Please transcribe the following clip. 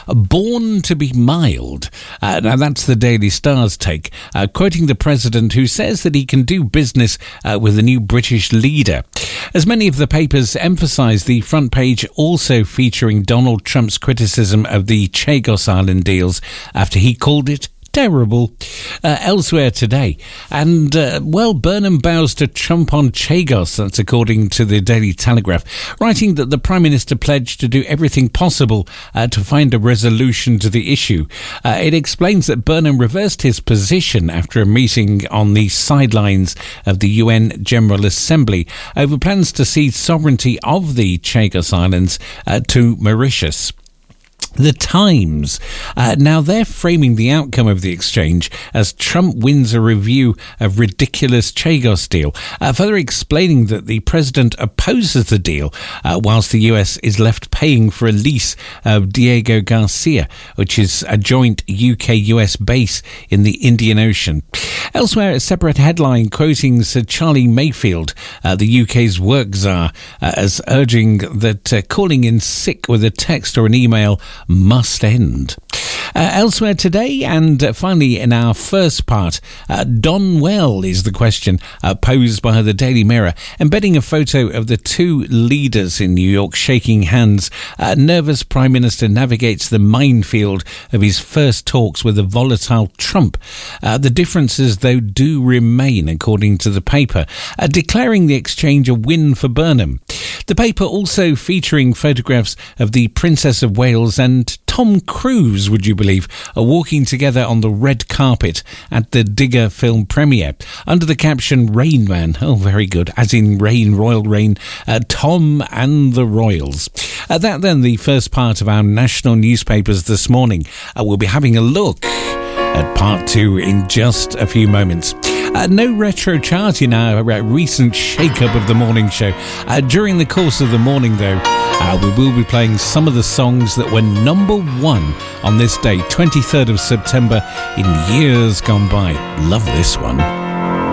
Born to be mild. Now that's the Daily Star's take, quoting the president who says that he can do business with a new British leader. As many of the papers emphasise, the front page also featuring Donald Trump's criticism of the Chagos Island deals after he called it terrible. Elsewhere today, and Burnham bows to Trump on Chagos, that's according to the Daily Telegraph, writing that the Prime Minister pledged to do everything possible to find a resolution to the issue. It explains that Burnham reversed his position after a meeting on the sidelines of the UN General Assembly over plans to cede sovereignty of the Chagos Islands to Mauritius. The Times. Now they're framing the outcome of the exchange as Trump wins a review of ridiculous Chagos deal, further explaining that the president opposes the deal whilst the US is left paying for a lease of Diego Garcia, which is a joint UK-US base in the Indian Ocean. Elsewhere, a separate headline quoting Sir Charlie Mayfield, the UK's work czar, as urging that calling in sick with a text or an email must end. Elsewhere today, and finally in our first part, Don Well is the question posed by the Daily Mirror, embedding a photo of the two leaders in New York shaking hands. Nervous Prime Minister navigates the minefield of his first talks with a volatile Trump. The differences, though, do remain, according to the paper, declaring the exchange a win for Burnham. The paper also featuring photographs of the Princess of Wales and Tom Cruise, would you believe, are walking together on the red carpet at the Digger film premiere, under the caption Rain Man. Oh, very good, as in rain, royal rain, Tom and the Royals. That then, the first part of our national newspapers this morning. We'll be having a look at part two in just a few moments. No retro chart in our recent shake-up of the morning show. During the course of the morning, though, we will be playing some of the songs that were number one on this day, 23rd of September, in years gone by. Love this one.